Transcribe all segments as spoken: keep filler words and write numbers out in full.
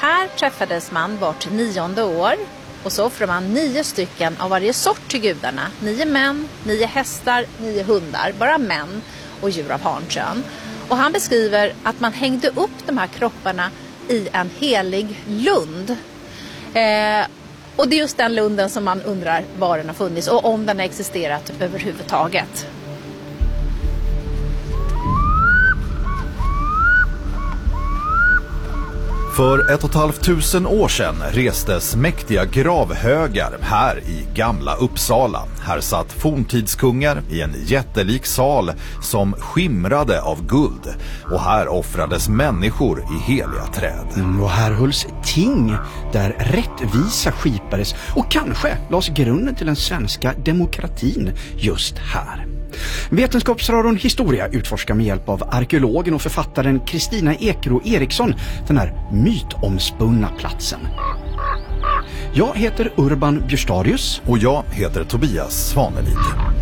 här träffades man vart nionde år och så offrar man nio stycken av varje sort till gudarna. Nio män, nio hästar, nio hundar, bara män och djur av hankön. Och han beskriver att man hängde upp de här kropparna i en helig lund. Eh, och det är just den lunden som man undrar var den har funnits och om den har existerat överhuvudtaget. För ett och ett halvt tusen år sedan restes mäktiga gravhögar här i Gamla Uppsala. Här satt forntidskungar i en jättelik sal som skimrade av guld. Och här offrades människor i heliga träd. Mm, och här hölls ting där rättvisa skipades och kanske lades grunden till den svenska demokratin just här. Vetenskapsradion Historia utforskar med hjälp av arkeologen och författaren Kristina Ekro Eriksson den här mytomspunna platsen. Jag heter Urban Björstadius. Och jag heter Tobias Svanelid.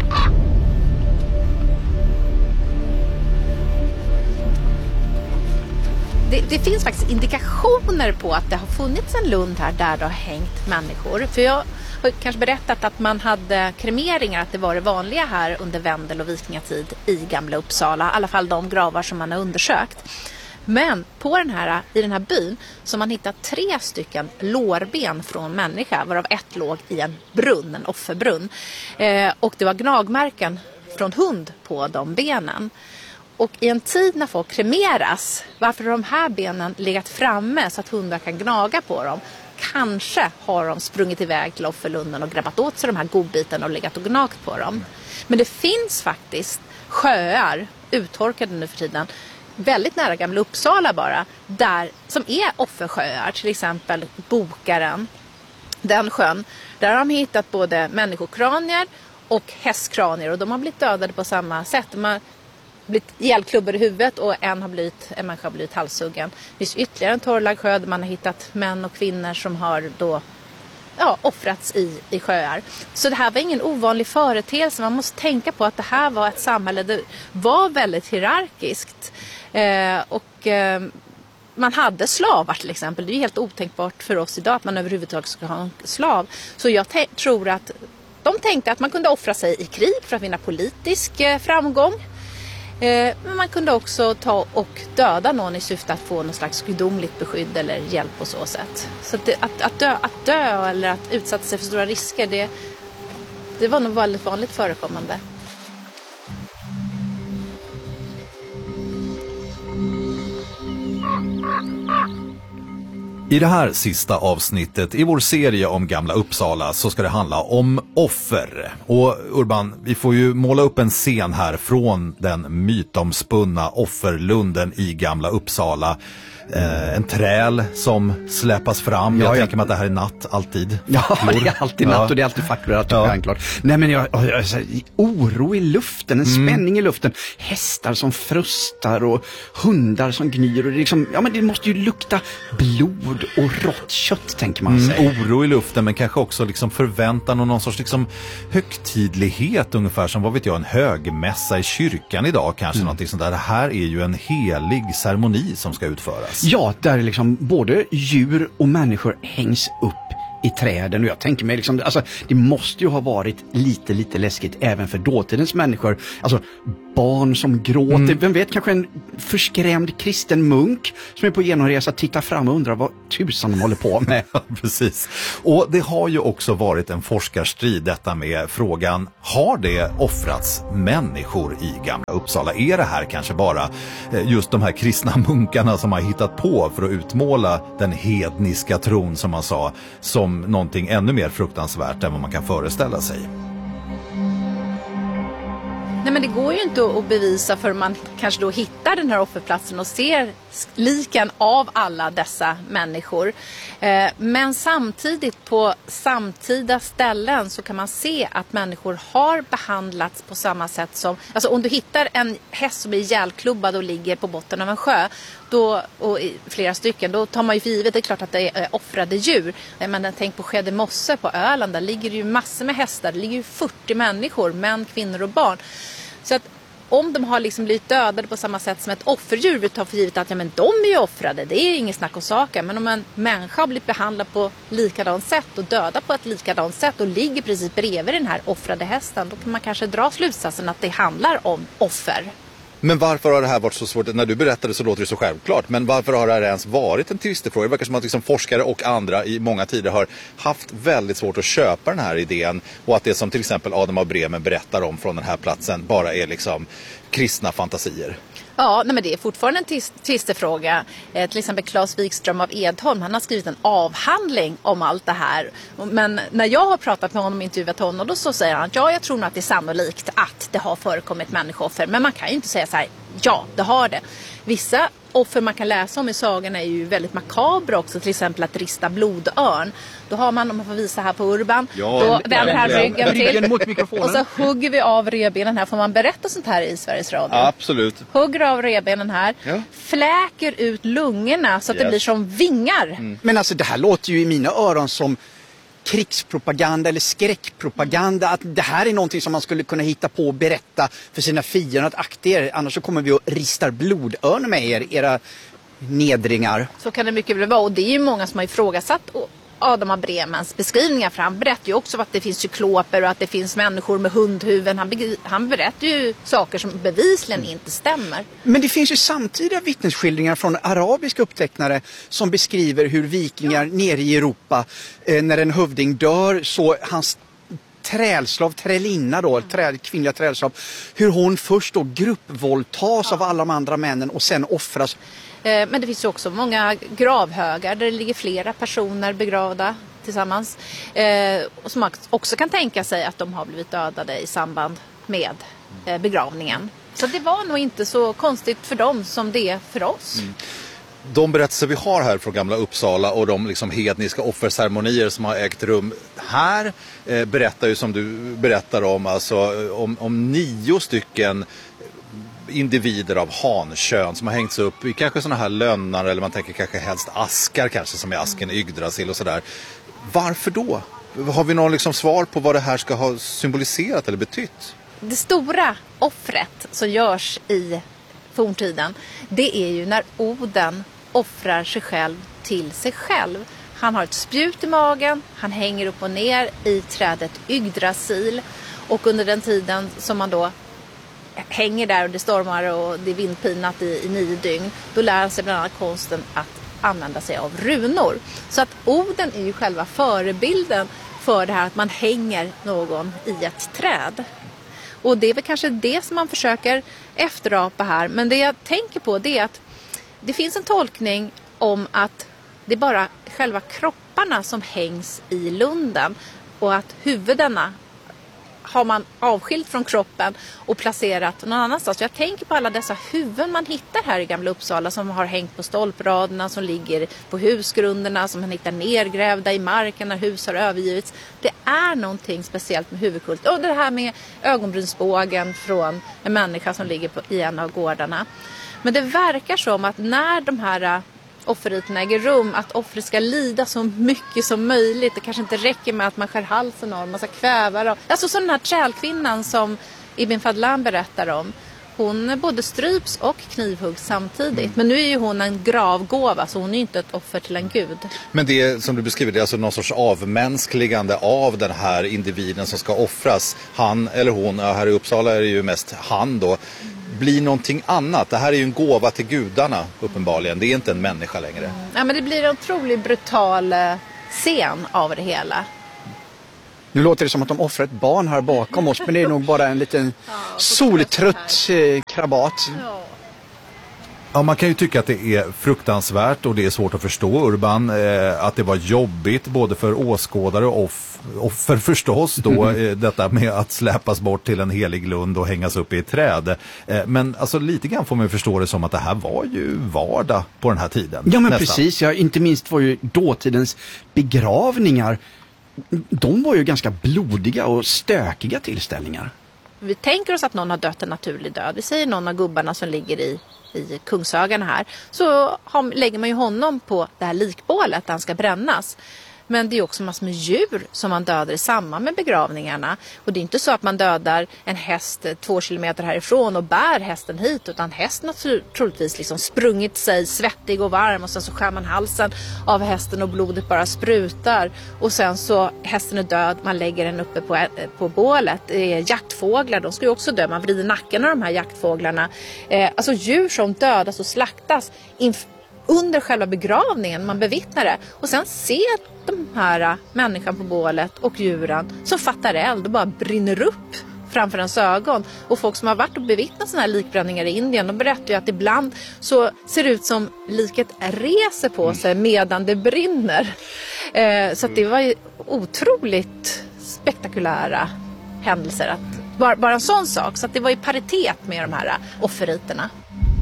Det, det finns faktiskt indikationer på att det har funnits en lund här där det har hängt människor. För jag har kanske berättat att man hade kremeringar, att det var det vanliga här under vändel- och vikingatid i Gamla Uppsala. I alla fall de gravar som man har undersökt. Men på den här, i den här byn så har man hittat tre stycken lårben från människa, varav ett låg i en brunn, en offerbrunn. Eh, och det var gnagmärken från hund på de benen. Och i en tid när folk kremeras, varför har de här benen legat framme så att hundar kan gnaga på dem? Kanske har de sprungit iväg till offerlunden och grabbat åt sig de här godbitarna och legat och gnagt på dem. Men det finns faktiskt sjöar, uttorkade nu för tiden, väldigt nära Gamla Uppsala bara, där, som är offersjöar, till exempel Bokaren, den sjön. Där har de hittat både människokranier och hästkranier och de har blivit dödade på samma sätt. De har blivit ihjälklubbor i huvudet och en, har blivit, en människa har blivit halshuggen. Det finns ytterligare en torrlagd sjö där man har hittat män och kvinnor som har då ja, offrats i, i sjöar. Så det här var ingen ovanlig företeelse. Man måste tänka på att det här var ett samhälle det var väldigt hierarkiskt. Eh, och eh, man hade slavar till exempel. Det är ju helt otänkbart för oss idag att man överhuvudtaget ska ha en slav. Så jag te- tror att de tänkte att man kunde offra sig i krig för att vinna politisk eh, framgång. Eh, men man kunde också ta och döda någon i syfte att få någon slags gudomligt beskydd eller hjälp på så sätt. Så att, det, att, att, dö, att dö eller att utsätta sig för stora risker, det, det var nog väldigt vanligt förekommande. I det här sista avsnittet i vår serie om Gamla Uppsala så ska det handla om offer. Och Urban, vi får ju måla upp en scen här från den mytomspunna offerlunden i Gamla Uppsala. Eh, en träl som släpas fram. Ja, jag jag tänker mig att det här är natt alltid. Ja, Facklor. det är alltid natt Ja. och det är alltid facklor. Alltid Ja. självklart. Nej, men jag, jag, jag, jag, oro i luften, en Mm. spänning i luften. Hästar som frustar och hundar som gnyr. Och det, är liksom, ja, men det måste ju lukta blod och rått kött, tänker man sig. Mm, oro i luften, men kanske också liksom förväntan och någon sorts liksom högtidlighet, ungefär som, vad vet jag, en högmässa i kyrkan idag kanske. Mm. Någonting sånt där. Det här är ju en helig ceremoni som ska utföras. Ja, där liksom både djur och människor hängs upp i träden, och jag tänker mig liksom, alltså, det måste ju ha varit lite, lite läskigt även för dåtidens människor. Alltså barn som gråter, mm. vem vet, kanske en förskrämd kristen munk som är på genomresa, tittar fram och undrar vad tusan de håller på med. Ja, precis. Och det har ju också varit en forskarstrid, detta med frågan, har det offrats människor i Gamla Uppsala? Är det här kanske bara just de här kristna munkarna som har hittat på för att utmåla den hedniska tron, som man sa, som någonting ännu mer fruktansvärt än vad man kan föreställa sig? Nej, men det går ju inte att bevisa för man kanske då hittar den här offerplatsen och ser liken av alla dessa människor. Eh, men samtidigt på samtida ställen så kan man se att människor har behandlats på samma sätt som, alltså om du hittar en häst som är ihjälklubbad och ligger på botten av en sjö, då, och i flera stycken, då tar man ju för givet, det är klart att det är offrade djur. Men tänk på Skedemosse på Öland, där ligger det ju massor med hästar, det ligger ju fyrtio människor, män, kvinnor och barn. Så att om de har liksom blivit dödade på samma sätt som ett offerdjur, vi tar för givet att ja, men de är ju offrade, det är inget snack om saken. Men om en människa har blivit behandlad på likadant sätt och dödad på ett likadant sätt och ligger precis bredvid den här offrade hästen, då kan man kanske dra slutsatsen att det handlar om offer. Men varför har det här varit så svårt? När du berättade så låter det så självklart. Men varför har det här ens varit en tvistefråga? Det verkar som att liksom forskare och andra i många tider har haft väldigt svårt att köpa den här idén. Och att det som till exempel Adam av Bremen berättar om från den här platsen bara är liksom kristna fantasier. Ja, nej men det är fortfarande en tvistefråga. Eh, till exempel Claes Wikström av Edholm, han har skrivit en avhandling om allt det här. Men när jag har pratat med honom och intervjuat honom, då så säger han att ja, jag tror nog att det är sannolikt att det har förekommit människooffer. Men man kan ju inte säga så här, ja, det har det. Vissa offer man kan läsa om i sagorna är ju väldigt makabra också. Till exempel att rista blodörn. Då har man, om man får visa här på Urban, ja, då vänder han ryggen till mot mikrofonen. Och så hugger vi av revbenen här. Får man berätta sånt här i Sveriges Radio? Absolut. Hugger av revbenen här, ja. Fläker ut lungorna så att yes. det blir som vingar. Mm. Men alltså det här låter ju i mina öron som krigspropaganda eller skräckpropaganda, att det här är någonting som man skulle kunna hitta på och berätta för sina fiender att akta er, annars så kommer vi att rista blodörn med er, era nedringar. Så kan det mycket väl vara, och det är ju många som har ifrågasatt Adam av Bremens beskrivningar, för han berättar ju också att det finns cykloper och att det finns människor med hundhuvuden. Han, be- han berättar ju saker som bevisligen mm. inte stämmer. Men det finns ju samtida vittnesskildringar från arabiska upptecknare som beskriver hur vikingar ja. nere i Europa, eh, när en hövding dör, så hans trälslav, trälinna då, trä, kvinnliga trälslav, hur hon först då gruppvåldtas ja. av alla de andra männen och sen offras. Men det finns ju också många gravhögar där det ligger flera personer begravda tillsammans. Eh, som också kan tänka sig att de har blivit dödade i samband med eh, begravningen. Så det var nog inte så konstigt för dem som det är för oss. Mm. De berättelser vi har här från Gamla Uppsala och de liksom hedniska offerceremonier som har ägt rum här eh, berättar ju, som du berättar om, alltså, om, om nio stycken individer av hankön som har hängts upp i kanske såna här lönnar, eller man tänker kanske helst askar kanske, som i asken Yggdrasil och sådär. Varför då? Har vi någon liksom svar på vad det här ska ha symboliserat eller betytt? Det stora offret som görs i forntiden, det är ju när Oden offrar sig själv till sig själv. Han har ett spjut i magen, han hänger upp och ner i trädet Yggdrasil, och under den tiden som man då hänger där och det stormar och det är vindpinat i, i nio dygn, då lär han sig bland annat konsten att använda sig av runor. Så att Oden är ju själva förebilden för det här att man hänger någon i ett träd. Och det är väl kanske det som man försöker efterapa här. Men det jag tänker på, det är att det finns en tolkning om att det är bara själva kropparna som hängs i lunden, och att huvudena har man avskilt från kroppen och placerat någon annanstans. Så jag tänker på alla dessa huvuden man hittar här i Gamla Uppsala, som har hängt på stolpraderna, som ligger på husgrunderna, som man hittar nergrävda i marken när hus har övergivits. Det är någonting speciellt med huvudkult. Och det här med ögonbrynsbågen från en människa som ligger på, i en av gårdarna. Men det verkar som att när de här offerriterna äger rum, att offret ska lida så mycket som möjligt. Det kanske inte räcker med att man skär halsen av, man ska kväva dem. Alltså som den här trälkvinnan som Ibn Fadlan berättar om. Hon både stryps och knivhuggs samtidigt. Mm. Men nu är ju hon en gravgåva, så hon är ju inte ett offer till en gud. Men det som du beskriver, det är alltså någon sorts avmänskligande av den här individen som ska offras. Han eller hon, ja, här i Uppsala är det ju mest han då, blir någonting annat. Det här är ju en gåva till gudarna uppenbarligen. Det är inte en människa längre. Mm. Ja, men det blir en otroligt brutal scen av det hela. Nu låter det som att de offrar ett barn här bakom oss, men det är nog bara en liten ja, soltrött eh, krabat. Ja. Ja, man kan ju tycka att det är fruktansvärt och det är svårt att förstå, Urban, eh, att det var jobbigt både för åskådare och off- offer förstås då, eh, detta med att släpas bort till en helig lund och hängas upp i ett träd. Eh, men alltså lite grann får man förstå det som att det här var ju vardag på den här tiden. Ja, men nästan. Precis, ja, inte minst var ju dåtidens begravningar, de var ju ganska blodiga och stökiga tillställningar. Vi tänker oss att någon har dött en naturlig död. Vi säger någon av gubbarna som ligger i, i Kungsögarna här. Så har, lägger man ju honom på det här likbålet där han ska brännas. Men det är också massor med djur som man dödar i samband med begravningarna. Och det är inte så att man dödar en häst två kilometer härifrån och bär hästen hit. Utan hästen har troligtvis liksom sprungit sig svettig och varm. Och sen så skär man halsen av hästen och blodet bara sprutar. Och sen så hästen är död, man lägger den uppe på, på bålet. Det är jaktfåglar, de ska ju också dö. Man vrider nacken av de här jaktfåglarna. Eh, alltså djur som dödas och slaktas inf- under själva begravningen, man bevittnar det. Och sen ser de här människan på bålet och djuren som fattar eld och bara brinner upp framför ens ögon. Och folk som har varit och bevittnat sådana här likbränningar i Indien, de berättar ju att ibland så ser det ut som liket reser på sig medan det brinner. Eh, så att det var ju otroligt spektakulära händelser. Att, bara, bara en sån sak. Så att det var i paritet med de här offerriterna.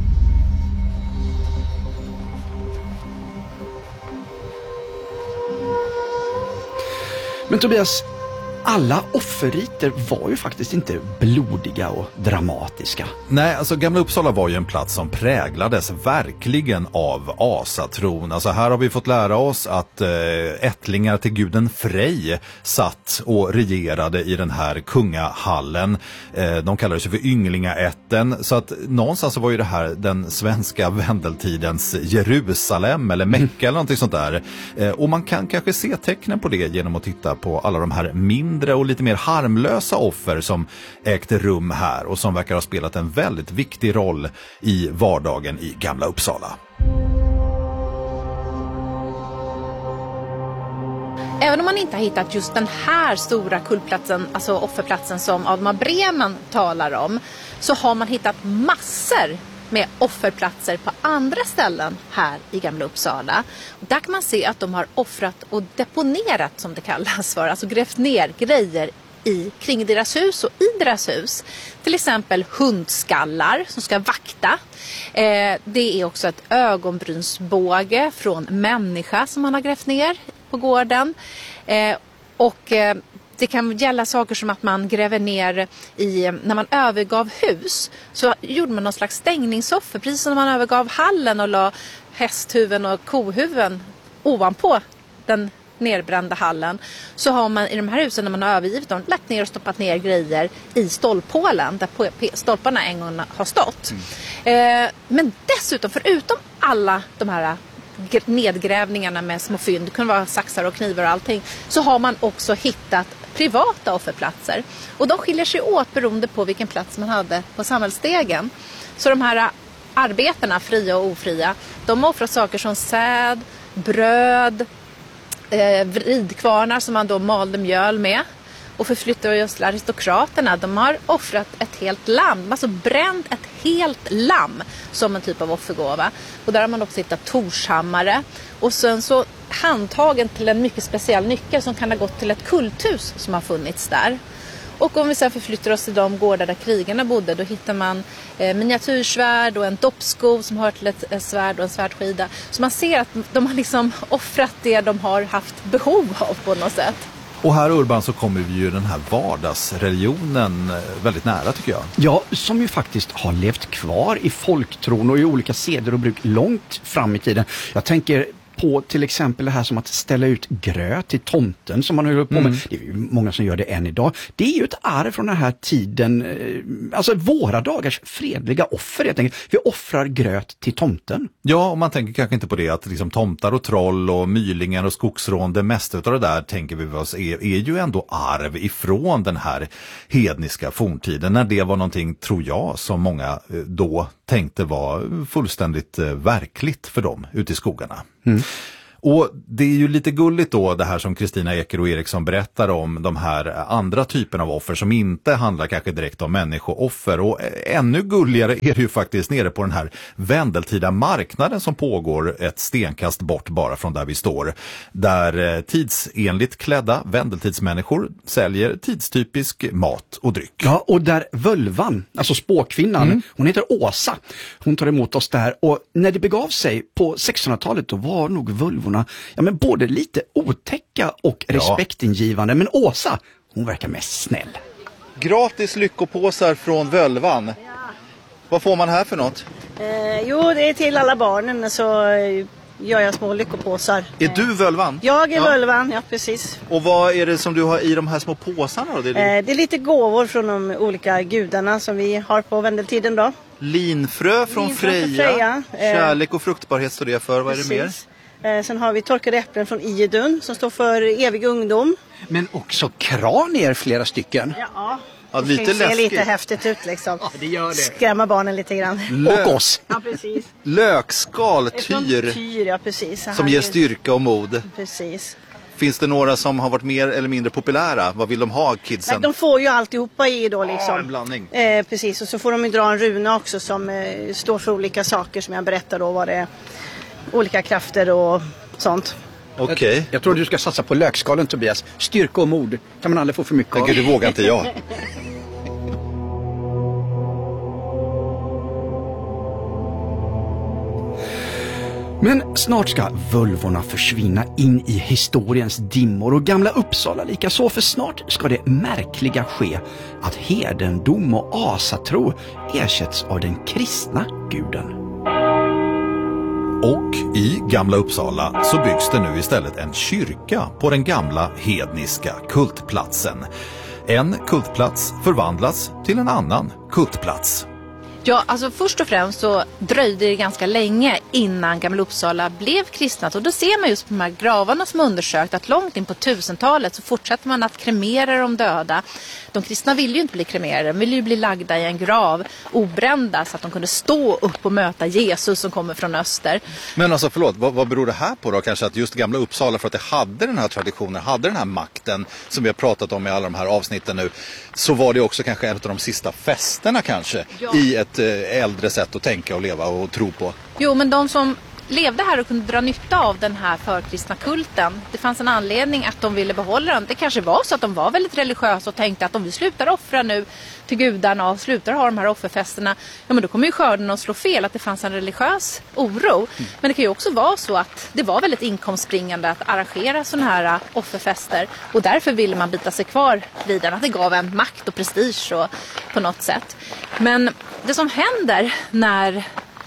Men Tobias, alla offerriter var ju faktiskt inte blodiga och dramatiska. Nej, alltså Gamla Uppsala var ju en plats som präglades verkligen av asatron. Alltså här har vi fått lära oss att eh, ättlingar till guden Frej satt och regerade i den här kungahallen. Eh, de kallades ju för ynglingaätten. Så att någonstans så var ju det här den svenska vändeltidens Jerusalem eller Mecka eller någonting sånt där. Eh, och man kan kanske se tecknen på det genom att titta på alla de här mindre och lite mer harmlösa offer som ägde rum här och som verkar ha spelat en väldigt viktig roll i vardagen i Gamla Uppsala. Även om man inte har hittat just den här stora kullplatsen, alltså offerplatsen som Admar Bremen talar om, så har man hittat massor med offerplatser på andra ställen här i Gamla Uppsala. Och där kan man se att de har offrat och deponerat, som det kallas för, alltså grävt ner grejer i, kring deras hus och i deras hus. Till exempel hundskallar som ska vakta. Eh, det är också ett ögonbrynsbåge från människa som man har grävt ner på gården. Eh, och eh, det kan gälla saker som att man gräver ner i, när man övergav hus så gjorde man någon slags stängningsoffer, precis som när man övergav hallen och la hästhuven och kohuven ovanpå den nerbrända hallen. Så har man i de här husen, när man har övergivit dem, lagt ner och stoppat ner grejer i stolphålen där stolparna en gång har stått. Mm. Eh, men dessutom, förutom alla de här nedgrävningarna med små fynd, det kunde vara saxar och knivar och allting, så har man också hittat privata offerplatser. Och de skiljer sig åt beroende på vilken plats man hade på samhällsstegen. Så de här arbetarna, fria och ofria, de har offrat saker som säd, bröd, eh, vridkvarnar som man då malde mjöl med. Och förflyttade just aristokraterna, de har offrat ett helt lamm, alltså bränt ett helt lamm som en typ av offergåva. Och där har man också hittat torshammare. Och sen så handtagen till en mycket speciell nyckel som kan ha gått till ett kulthus som har funnits där. Och om vi sen förflyttar oss till de gårdar där krigarna bodde, då hittar man eh, miniatyrsvärd och en doppskov som hör till ett, ett svärd och en svärdskida. Så man ser att de har liksom offrat det de har haft behov av på något sätt. Och här Urban så kommer vi ju den här vardagsreligionen väldigt nära, tycker jag. Ja, som ju faktiskt har levt kvar i folktron och i olika seder och bruk långt fram i tiden. Jag tänker på till exempel det här som att ställa ut gröt till tomten som man håller på med. Mm. Det är ju många som gör det än idag. Det är ju ett arv från den här tiden, alltså våra dagars fredliga offer helt enkelt. Vi offrar gröt till tomten. Ja, och man tänker kanske inte på det att liksom tomtar och troll och mylingar och skogsrån, det mesta av det där tänker vi oss är, är ju ändå arv ifrån den här hedniska forntiden, när det var någonting, tror jag, som många då tänkte var fullständigt verkligt för dem ute i skogarna. Mm. Och det är ju lite gulligt då det här som Kristina Eker och Eriksson berättar om, de här andra typerna av offer som inte handlar kanske direkt om människooffer. Och ännu gulligare är det ju faktiskt nere på den här vändeltida marknaden som pågår ett stenkast bort bara från där vi står. Där tidsenligt klädda vändeltidsmänniskor säljer tidstypisk mat och dryck. Ja, och där völvan, alltså spåkvinnan, mm. hon heter Åsa. Hon tar emot oss där, och när det begav sig på sextonhundratalet då var nog völvorna ja, men både lite otäcka och respektingivande. Men Åsa, hon verkar mest snäll. Gratis lyckopåsar från völvan. Vad får man här för något? Eh, jo, det är till alla barnen. Så gör jag små lyckopåsar. Är du völvan? Jag är ja. völvan, ja precis. Och vad är det som du har i de här små påsarna då? Det är, eh, det är lite gåvor från de olika gudarna som vi har på vändeltiden då. Linfrö från Linfrö Freja. från Freja. Kärlek och fruktbarhet står det för. Vad är det mer? Eh, sen har vi torkade äpplen från Idun som står för evig ungdom. Men också kranier flera stycken. Ja, Ja, det lite ser läskigt. lite häftigt ut liksom. Ja, det gör det. Skrämma barnen lite grann. Lö- Och oss. Ja, precis. Lökskal, Från tyr, tyr, ja precis. Så som här ger är- styrka och mod. Precis. Finns det några som har varit mer eller mindre populära? Vad vill de ha, Nej, kidsen? de får ju alltihopa i då liksom. Ja, en blandning. Eh, precis, och så får de ju dra en runa också som eh, står för olika saker som jag berättar då. Vad det är, olika krafter och sånt. Okej. Jag, jag tror du ska satsa på lökskalen, Tobias. Styrka och mod kan man aldrig få för mycket av. Gud, det vågar inte jag. Men snart ska völvorna försvinna in i historiens dimmor och Gamla Uppsala lika så, för snart ska det märkliga ske att hedendom och asatro ersätts av den kristna guden. Och i Gamla Uppsala så byggs det nu istället en kyrka på den gamla hedniska kultplatsen. En kultplats förvandlas till en annan kultplats. Ja, alltså först och främst så dröjde det ganska länge innan Gamla Uppsala blev kristnat. Och då ser man just på de här gravarna som undersökt att långt in på tusentalet så fortsätter man att kremera de döda. De kristna ville ju inte bli kremerade, de ville ju bli lagda i en grav, obrända, så att de kunde stå upp och möta Jesus som kommer från öster. Men alltså förlåt, vad, vad beror det här på då? Kanske att just Gamla Uppsala, för att det hade den här traditionen, hade den här makten som vi har pratat om i alla de här avsnitten nu, så var det också kanske en av de sista festerna kanske Ja. i ett eh, äldre sätt att tänka och leva och tro på. Jo, men de som levde här och kunde dra nytta av den här förkristna kulten, det fanns en anledning att de ville behålla den. Det kanske var så att de var väldigt religiösa och tänkte att om vi slutar offra nu till gudarna och slutar ha de här offerfesterna, ja men då kommer ju skörden att slå fel, att det fanns en religiös oro. Mm. Men det kan ju också vara så att det var väldigt inkomstbringande att arrangera sådana här offerfester, och därför ville man bita sig kvar vid den, att det gav en makt och prestige och, på något sätt. Men det som händer när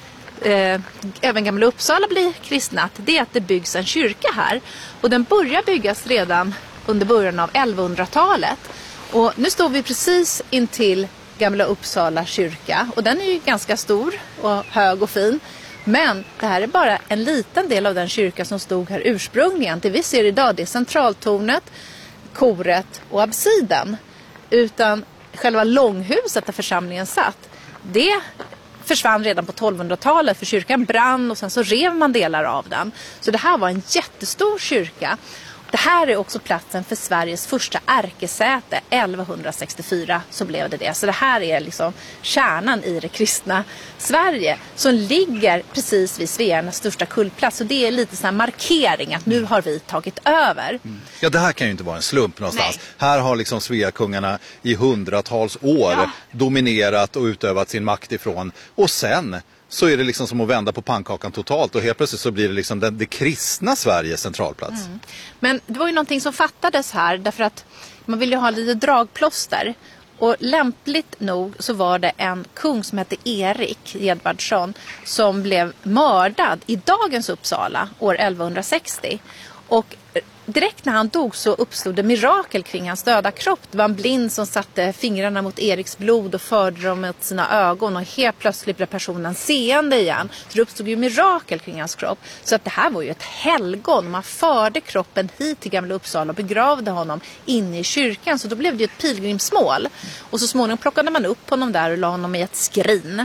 Eh, även Gamla Uppsala blir kristnat, det är att det byggs en kyrka här, och den börjar byggas redan under början av elvahundratalet, och nu står vi precis intill Gamla Uppsala kyrka, och den är ju ganska stor och hög och fin, men det här är bara en liten del av den kyrka som stod här ursprungligen. Det vi ser idag, det är centraltornet, koret och absiden, utan själva långhuset där församlingen satt, det försvann redan på tolvhundratalet, för kyrkan brann och sen så rev man delar av den. Så det här var en jättestor kyrka. Det här är också platsen för Sveriges första ärkesäte. elvahundrasextiofyra så blev det det. Så det här är liksom kärnan i det kristna Sverige, som ligger precis vid Svearnas största kultplats. Och det är lite så här markering att nu har vi tagit över. Mm. Ja, det här kan ju inte vara en slump någonstans. Nej. Här har liksom Sveakungarna i hundratals år Ja. dominerat och utövat sin makt ifrån. Och sen så är det liksom som att vända på pannkakan totalt, och helt plötsligt så blir det liksom den, det kristna Sveriges centralplats. Mm. Men det var ju någonting som fattades här, därför att man ville ju ha lite dragplåster. Och lämpligt nog så var det en kung som hette Erik Edvardsson som blev mördad i dagens Uppsala år elvahundrasextio. Och direkt när han dog så uppstod det mirakel kring hans döda kropp. Det var en blind som satte fingrarna mot Eriks blod och förde dem mot sina ögon, och helt plötsligt blev personen seende igen. Så det uppstod ju mirakel kring hans kropp. Så att det här var ju ett helgon. Man förde kroppen hit till Gamla Uppsala och begravde honom inne i kyrkan. Så då blev det ju ett pilgrimsmål. Och så småningom plockade man upp honom där och la honom i ett skrin.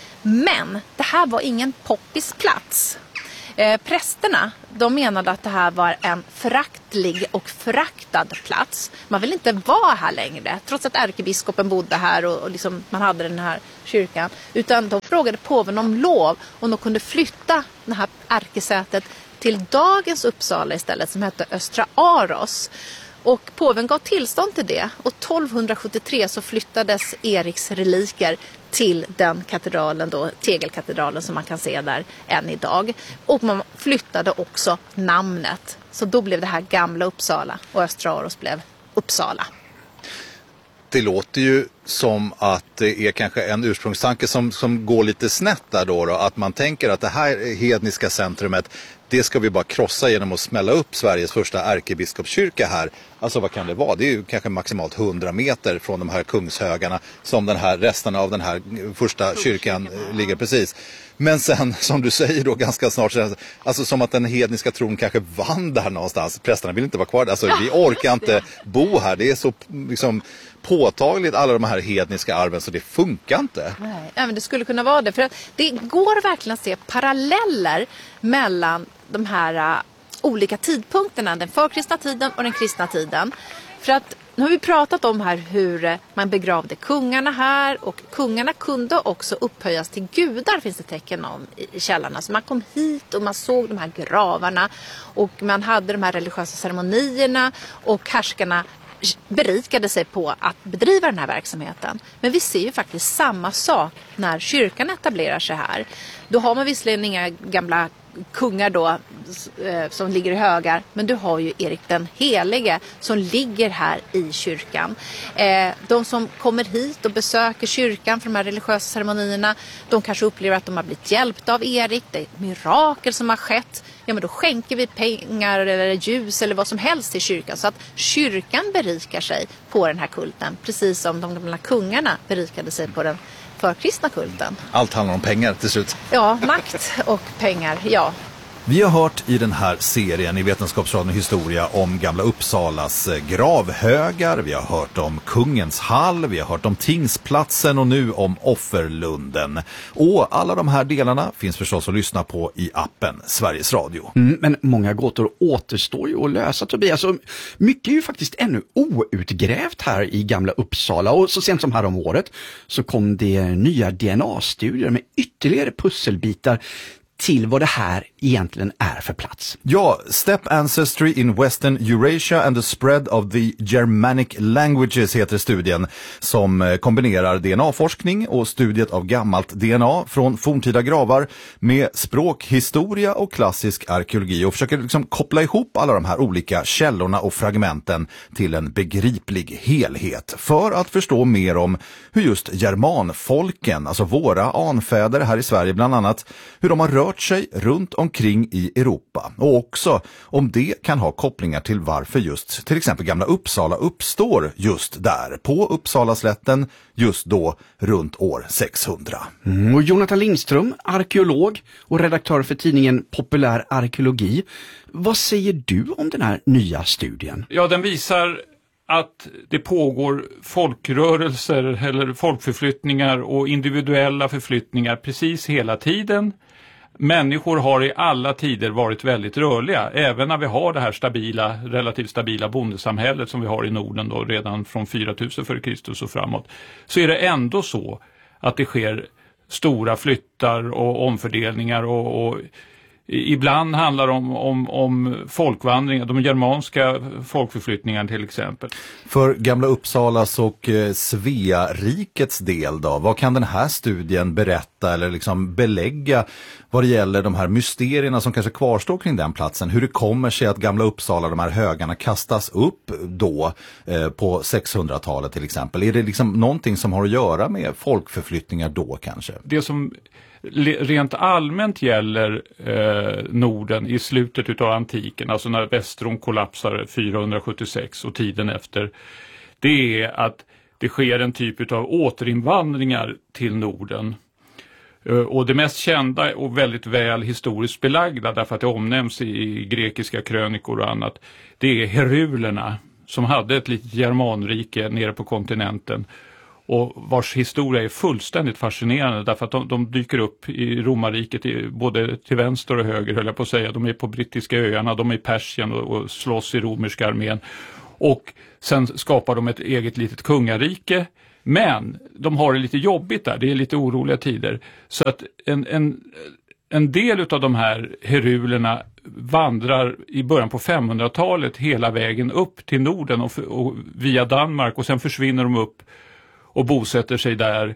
Men det här var ingen poppis plats. Eh, prästerna, de menade att det här var en föraktlig och föraktad plats. Man vill inte vara här längre, trots att ärkebiskopen bodde här och, och liksom man hade den här kyrkan. Utan de frågade påven om lov om de kunde flytta det här ärkesätet till dagens Uppsala istället, som hette Östra Aros. Och påven gav tillstånd till det, och tolvhundrasjuttiotre så flyttades Eriks reliker till den katedralen då, tegelkatedralen som man kan se där än idag. Och man flyttade också namnet. Så då blev det här Gamla Uppsala och Östra Aros blev Uppsala. Det låter ju som att det är kanske en ursprungstanke som, som går lite snett där då, då. Att man tänker att det här hedniska centrumet, det ska vi bara krossa genom att smälla upp Sveriges första ärkebiskopskyrka här. Alltså vad kan det vara? Det är ju kanske maximalt hundra meter från de här kungshögarna som den här resterna av den här första kyrkan ligger precis. Men sen, som du säger då ganska snart, alltså som att den hedniska tron kanske vann där någonstans. Prästerna vill inte vara kvar. Alltså vi orkar inte bo här. Det är så liksom påtagligt alla de här hedniska arven så det funkar inte. Nej, men det skulle kunna vara det. För att det går verkligen att se paralleller mellan de här uh, olika tidpunkterna. Den förkristna tiden och den kristna tiden. För att nu har vi pratat om här hur man begravde kungarna här, och kungarna kunde också upphöjas till gudar, finns det tecken om i källarna. Så man kom hit och man såg de här gravarna och man hade de här religiösa ceremonierna och härskarna berikade sig på att bedriva den här verksamheten. Men vi ser ju faktiskt samma sak när kyrkan etablerar sig här. Då har man visserligen inga gamla kungar då som ligger i högar, men du har ju Erik den helige som ligger här i kyrkan. De som kommer hit och besöker kyrkan för de här religiösa ceremonierna, de kanske upplever att de har blivit hjälpta av Erik, det är ett mirakel som har skett. Ja, men då skänker vi pengar eller ljus eller vad som helst till kyrkan, så att kyrkan berikar sig på den här kulten, precis som de gamla kungarna berikade sig på den förkristna kulten. Allt handlar om pengar till slut. Ja, makt och pengar, ja. Vi har hört i den här serien i Vetenskapsradion historia om Gamla Uppsalas gravhögar, vi har hört om Kungens hall, vi har hört om Tingsplatsen och nu om Offerlunden. Och alla de här delarna finns förstås att lyssna på i appen Sveriges Radio. Mm, men många gåtor återstår ju att lösa, Tobias. Alltså, mycket är ju faktiskt ännu outgrävt här i Gamla Uppsala, och så sent som här om året så kom det nya D N A-studier med ytterligare pusselbitar till vad det här egentligen är för plats. Ja, Step Ancestry in Western Eurasia and the Spread of the Germanic Languages heter studien, som kombinerar D N A-forskning och studiet av gammalt D N A från forntida gravar med språkhistoria och klassisk arkeologi, och försöker liksom koppla ihop alla de här olika källorna och fragmenten till en begriplig helhet för att förstå mer om hur just germanfolken, alltså våra anfäder här i Sverige bland annat, hur de har rört sig runt omkring i Europa, och också om det kan ha kopplingar till varför just till exempel Gamla Uppsala uppstår just där på Uppsalaslätten just då runt år sexhundra. Mm, och Jonathan Lindström, arkeolog och redaktör för tidningen Populär arkeologi. Vad säger du om den här nya studien? Ja, den visar att det pågår folkrörelser eller folkförflyttningar och individuella förflyttningar precis hela tiden. Människor har i alla tider varit väldigt rörliga, även när vi har det här stabila, relativt stabila bondesamhället som vi har i Norden då, redan från fyra tusen före Kristus och framåt. Så är det ändå så att det sker stora flyttar och omfördelningar, och, och ibland handlar det om, om, om folkvandringar, de germanska folkförflyttningarna till exempel. För Gamla Uppsalas och eh, Svea-rikets del då, vad kan den här studien berätta eller liksom belägga vad det gäller de här mysterierna som kanske kvarstår kring den platsen? Hur det kommer sig att Gamla Uppsala, de här högarna, kastas upp då eh, på sexhundratalet till exempel? Är det liksom någonting som har att göra med folkförflyttningar då kanske? Det som rent allmänt gäller eh, Norden i slutet av antiken, alltså när Västrom kollapsar fyrahundrasjuttiosex och tiden efter, det är att det sker en typ av återinvandringar till Norden. Eh, och det mest kända och väldigt väl historiskt belagda, därför att det omnämns i grekiska krönikor och annat, det är herulerna som hade ett litet germanrike nere på kontinenten, och vars historia är fullständigt fascinerande, därför att de, de dyker upp i romarriket i, både till vänster och höger, höll jag på att säga. De är på brittiska öarna, de är i Persien och, och slåss i romerska armén. Och sen skapar de ett eget litet kungarike. Men de har det lite jobbigt där, det är lite oroliga tider. Så att en, en, en del av de här herulerna vandrar i början på femhundratalet hela vägen upp till Norden och, och via Danmark, och sen försvinner de upp och bosätter sig där.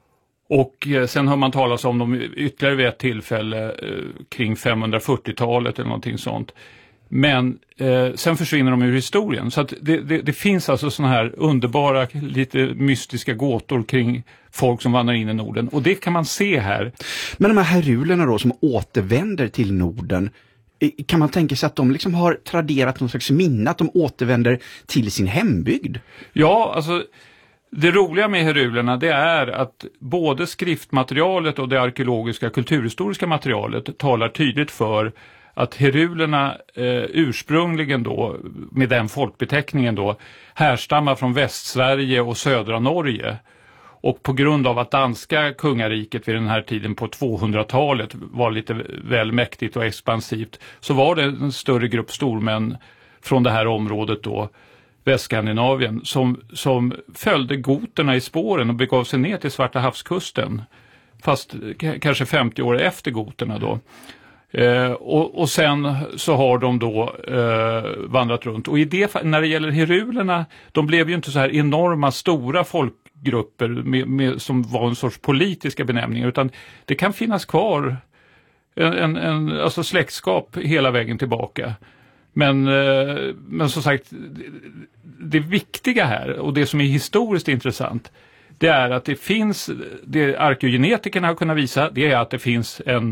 Och eh, sen hör man talas om dem ytterligare vid ett tillfälle eh, kring femhundrafyrtiotalet eller någonting sånt. Men eh, sen försvinner de ur historien. Så att det, det, det finns alltså såna här underbara, lite mystiska gåtor kring folk som vandrar in i Norden. Och det kan man se här. Men de här herulerna då som återvänder till Norden, kan man tänka sig att de liksom har traderat någon slags minne, att de återvänder till sin hembygd? Ja, alltså det roliga med herulerna det är att både skriftmaterialet och det arkeologiska kulturhistoriska materialet talar tydligt för att herulerna eh, ursprungligen då, med den folkbeteckningen då, härstammar från Västsverige och södra Norge. Och på grund av att danska kungariket vid den här tiden på tvåhundratalet var lite väl mäktigt och expansivt, så var det en större grupp stormän från det här området då, Västskandinavien, som, som följde goterna i spåren och begav sig ner till Svarta havskusten, fast k- kanske femtio år efter goterna då. Eh, och, och sen så har de då eh, vandrat runt. Och i det, när det gäller herulerna, de blev ju inte så här enorma stora folkgrupper med, med, som var en sorts politiska benämningar, utan det kan finnas kvar en, en, en alltså släktskap hela vägen tillbaka. Men, eh, men som sagt, det, det viktiga här och det som är historiskt intressant, det är att det finns, det arkeogenetikerna har kunnat visa, det är att det finns en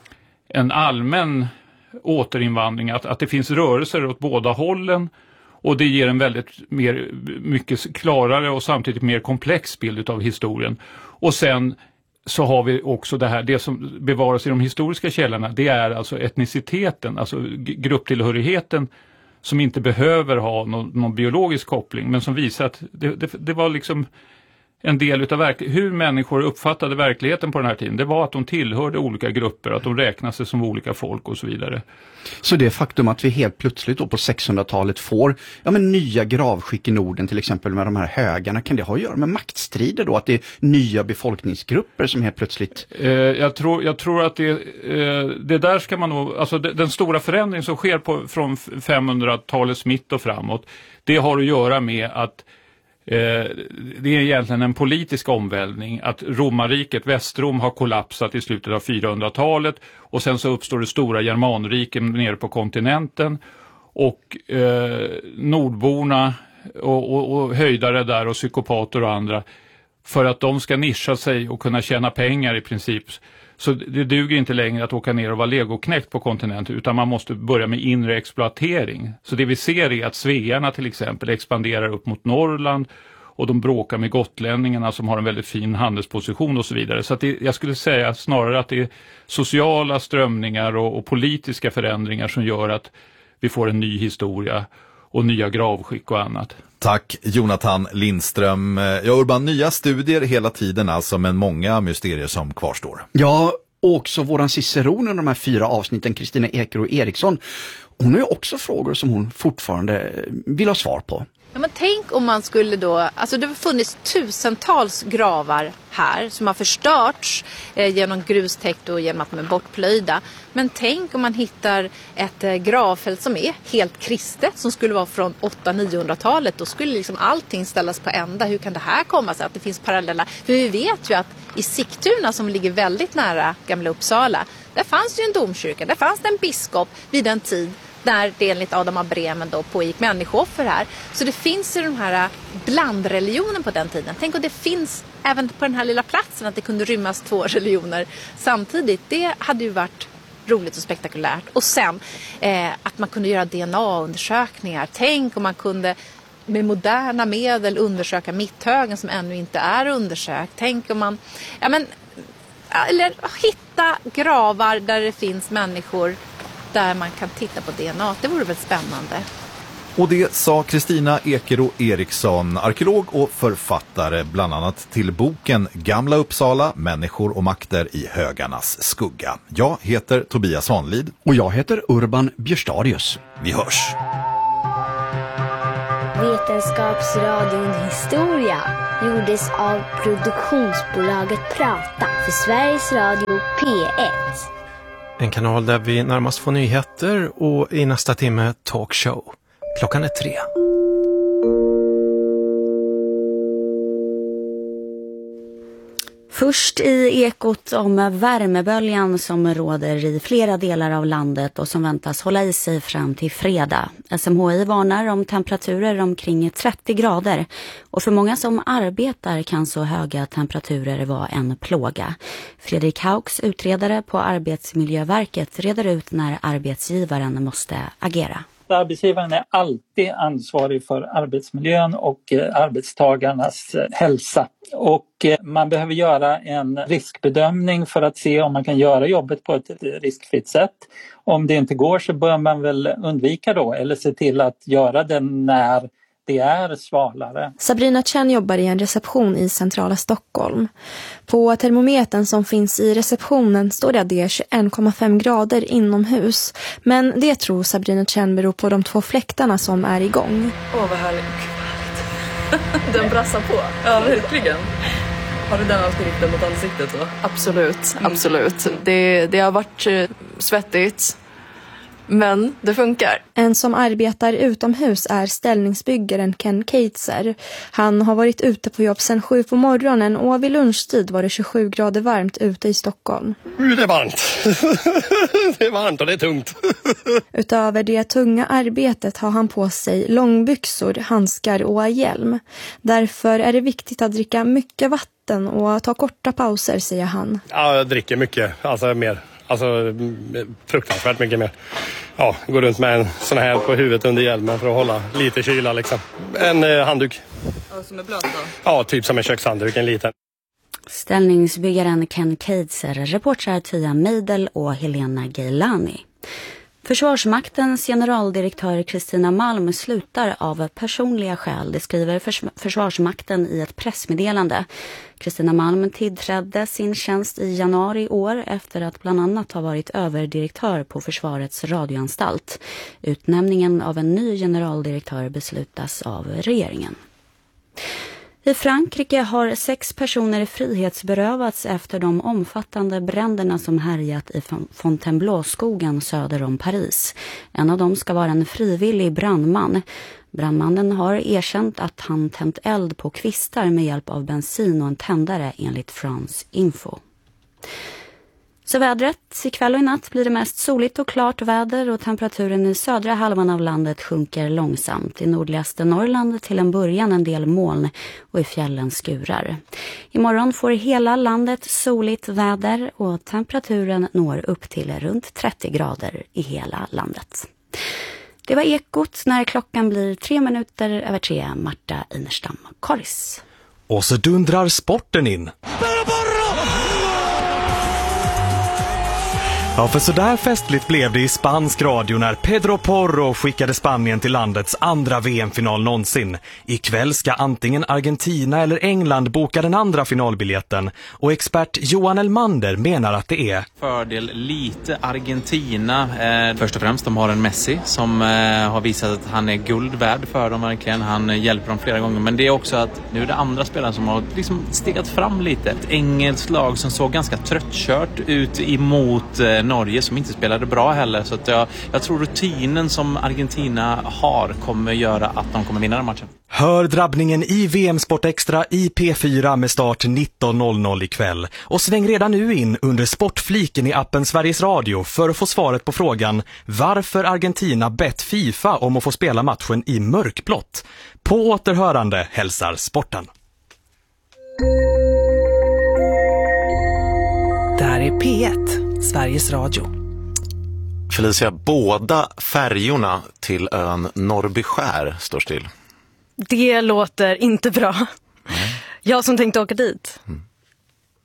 en allmän återinvandring, att, att det finns rörelser åt båda hållen, och det ger en väldigt mer, mycket klarare och samtidigt mer komplex bild av historien. Och sen så har vi också det här, det som bevaras i de historiska källorna, det är alltså etniciteten, alltså grupptillhörigheten, som inte behöver ha någon, någon biologisk koppling, men som visar att det, det, det var liksom en del utav verk- hur människor uppfattade verkligheten på den här tiden. Det var att de tillhörde olika grupper, att de räknade sig som olika folk och så vidare. Så det faktum att vi helt plötsligt då på sexhundratalet får ja, men nya gravskick i Norden, till exempel med de här högarna, kan det ha att göra med maktstrider då? Att det är nya befolkningsgrupper som helt plötsligt... Eh, jag, tror, jag tror att det, eh, det där ska man nog... Alltså det, den stora förändring som sker på, från femhundratalets mitt och framåt, det har att göra med att Eh, det är egentligen en politisk omvälvning, att romarriket, Västrom, har kollapsat i slutet av fyrahundratalet, och sen så uppstår det stora germanriken nere på kontinenten, och eh, nordborna och, och, och höjdare där och psykopater och andra, för att de ska nischa sig och kunna tjäna pengar i princip. Så det duger inte längre att åka ner och vara legoknäckt på kontinenten, utan man måste börja med inre exploatering. Så det vi ser är att svearna till exempel expanderar upp mot Norrland, och de bråkar med gotlänningarna som har en väldigt fin handelsposition och så vidare. Så att det, jag skulle säga snarare att det är sociala strömningar och, och politiska förändringar som gör att vi får en ny historia och nya gravskick och annat. Tack Jonathan Lindström. Ja, Urban, nya studier hela tiden alltså, men många mysterier som kvarstår. Ja, och också våran ciceron under de här fyra avsnitten, Kristina Ekero Eriksson. Hon har ju också frågor som hon fortfarande vill ha svar på. Ja, men tänk om man skulle då, alltså det har funnits tusentals gravar här som har förstörts eh, genom grustäkt och genom att de är bortplöjda. Men tänk om man hittar ett eh, gravfält som är helt kristet, som skulle vara från åtta-niohundratalet. Då skulle liksom allting ställas på ända. Hur kan det här komma sig att det finns paralleller? För vi vet ju att i Sigtuna, som ligger väldigt nära Gamla Uppsala, där fanns ju en domkyrka, där fanns det en biskop vid den tid där det enligt Adam av Bremen då pågick människooffer här. Så det finns ju den här blandreligionen på den tiden. Tänk om det finns även på den här lilla platsen, att det kunde rymmas två religioner samtidigt. Det hade ju varit roligt och spektakulärt. Och sen eh, att man kunde göra D N A-undersökningar. Tänk om man kunde med moderna medel undersöka Mitthögen som ännu inte är undersökt. Tänk om man ja, men, eller hitta gravar där det finns människor där man kan titta på D N A. Det vore väl spännande. Och det sa Kristina Ekero Eriksson, arkeolog och författare bland annat till boken Gamla Uppsala, människor och makter i högarnas skugga. Jag heter Tobias Hanlid. Och jag heter Urban Björstadius. Vi hörs! Vetenskapsradion Historia gjordes av produktionsbolaget Prata för Sveriges Radio P ett. En kanal där vi närmast får nyheter och i nästa timme talkshow. Klockan är tre. Först i Ekot om värmeböljan som råder i flera delar av landet och som väntas hålla i sig fram till fredag. S M H I varnar om temperaturer omkring trettio grader och för många som arbetar kan så höga temperaturer vara en plåga. Fredrik Hauks, utredare på Arbetsmiljöverket, reder ut när arbetsgivaren måste agera. Arbetsgivaren är alltid ansvarig för arbetsmiljön och arbetstagarnas hälsa. Och man behöver göra en riskbedömning för att se om man kan göra jobbet på ett riskfritt sätt. Om det inte går så bör man väl undvika då eller se till att göra det när det är svalare. Sabrina Chen jobbar i en reception i centrala Stockholm. På termometern som finns i receptionen står det att det är tjugoen komma fem grader inomhus. Men det tror Sabrina Chen beror på de två fläktarna som är igång. Åh, vad härligt. Den brassar på. Ja, verkligen. Har du den alltid riktat mot ansiktet då? Absolut, absolut. Mm. Det, det har varit svettigt. Men det funkar. En som arbetar utomhus är ställningsbyggaren Ken Keitzer. Han har varit ute på jobb sedan sju på morgonen och vid lunchtid var det tjugosju grader varmt ute i Stockholm. Det är varmt. Det är varmt och det är tungt. Utöver det tunga arbetet har han på sig långbyxor, handskar och hjälm. Därför är det viktigt att dricka mycket vatten och ta korta pauser, säger han. Ja, jag dricker mycket, alltså mer. Alltså fruktansvärt mycket mer. Ja, går runt med en sån här på huvudet under hjälmen för att hålla lite kyla liksom. En eh, handduk. Ja, som är blöt då? Ja, typ som en kökshandduk, en liten. Ställningsbyggaren Ken Keitzer, reportrar Tia Meidel och Helena Geilani. Försvarsmaktens generaldirektör Kristina Malm slutar av personliga skäl. Det skriver förs- Försvarsmakten i ett pressmeddelande. Kristina Malm tillträdde sin tjänst i januari i år efter att bland annat ha varit överdirektör på Försvarets radioanstalt. Utnämningen av en ny generaldirektör beslutas av regeringen. I Frankrike har sex personer frihetsberövats efter de omfattande bränderna som härjat i Fontainebleau-skogen söder om Paris. En av dem ska vara en frivillig brandman. Brandmannen har erkänt att han tänt eld på kvistar med hjälp av bensin och en tändare enligt France Info. Så vädret, ikväll och i natt blir det mest soligt och klart väder och temperaturen i södra halvan av landet sjunker långsamt. I nordligaste Norrland till en början en del moln och i fjällen skurar. Imorgon får hela landet soligt väder och temperaturen når upp till runt trettio grader i hela landet. Det var Ekot när klockan blir tre minuter över tre. Marta Inerstam Karis. Och så dundrar sporten in. Ja, för så där festligt blev det i spansk radio när Pedro Porro skickade Spanien till landets andra V M-final någonsin. Ikväll ska antingen Argentina eller England boka den andra finalbiljetten och expert Johan Elmander menar att det är fördel lite Argentina. Eh, först och främst de har en Messi som eh, har visat att han är guld värd för dem verkligen. Han eh, hjälper dem flera gånger, men det är också att nu är det andra spelare som har liksom stegat fram lite. Ett engelskt lag som såg ganska tröttkört ut emot eh, Norge som inte spelade bra heller, så att jag, jag tror rutinen som Argentina har kommer göra att de kommer vinna den matchen. Hör drabbningen i V M Sport Extra i P fyra med start nitton noll noll ikväll. Och sväng redan nu in under sportfliken i appen Sveriges Radio för att få svaret på frågan varför Argentina bett FIFA om att få spela matchen i mörkblått. På återhörande hälsar sporten. Där är P ett, Sveriges Radio. Felicia, båda färjorna till ön Norrbyskär står still. Det låter inte bra. Mm. Jag som tänkte åka dit. Mm.